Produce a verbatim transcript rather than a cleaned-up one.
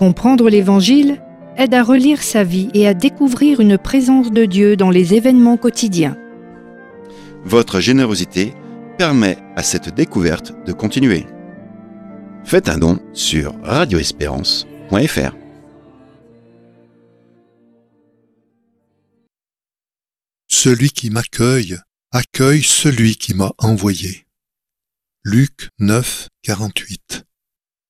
Comprendre l'Évangile aide à relire sa vie et à découvrir une présence de Dieu dans les événements quotidiens. Votre générosité permet à cette découverte de continuer. Faites un don sur radio espérance point f r. Celui qui m'accueille, accueille celui qui m'a envoyé. Luc neuf, quarante-huit.